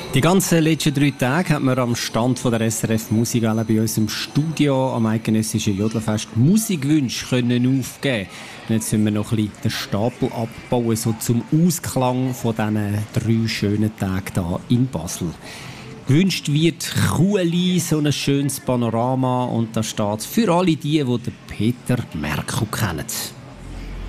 Die ganzen letzten 3 Tage hat man am Stand von der SRF Musikhalle bei uns im Studio am Eidgenössischen Jodlerfest Musikwünsche können aufgeben. Und jetzt müssen wir noch ein bisschen den Stapel abbauen, so zum Ausklang von diesen 3 schönen Tagen hier in Basel. Gewünscht wird Kueli, so ein schönes Panorama, und da steht für alle die den Peter Merkel kennen.